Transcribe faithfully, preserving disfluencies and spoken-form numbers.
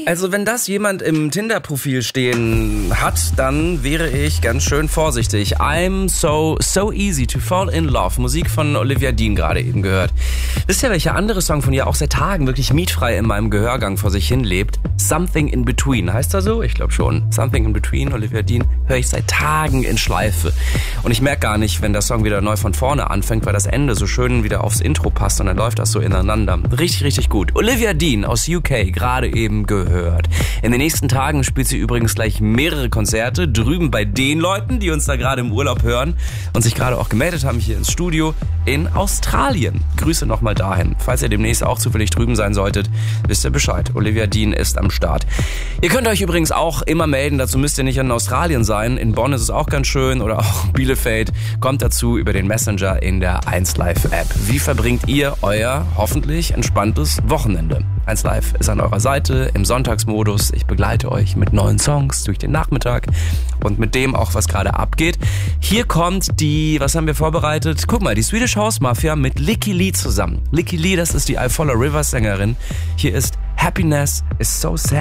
Also wenn das jemand im Tinder-Profil stehen hat, dann wäre ich ganz schön vorsichtig. I'm so, so easy to fall in love. Musik von Olivia Dean gerade eben gehört. Wisst ihr, welcher andere Song von ihr auch seit Tagen wirklich mietfrei in meinem Gehörgang vor sich hin lebt? Something in Between. Heißt er so? Ich glaube schon. Something in Between, Olivia Dean, höre ich seit Tagen in Schleife. Und ich merke gar nicht, wenn der Song wieder neu von vorne anfängt, weil das Ende so schön wieder aufs Intro passt und dann läuft das so ineinander. Richtig, richtig gut. Olivia Dean aus U K, gerade eben gehört. In den nächsten Tagen spielt sie übrigens gleich mehrere Konzerte drüben bei den Leuten, die uns da gerade im Urlaub hören und sich gerade auch gemeldet haben hier ins Studio in Australien. Grüße nochmal dahin. Falls ihr demnächst auch zufällig drüben sein solltet, wisst ihr Bescheid. Olivia Dean ist am Start. Ihr könnt euch übrigens auch immer melden, dazu müsst ihr nicht in Australien sein. In Bonn ist es auch ganz schön oder auch Bielefeld. Kommt dazu über den Messenger in der eins Live App. Wie verbringt ihr euer hoffentlich entspanntes Wochenende? eins Live ist an eurer Seite im Sonntagsmodus. Ich begleite euch mit neuen Songs durch den Nachmittag und mit dem auch, was gerade abgeht. Hier kommt die, was haben wir vorbereitet? Guck mal, die Swedish House Mafia mit Lykke Li zusammen. Lykke Li, das ist die I Follow Rivers Sängerin. Hier ist Happiness is so sad.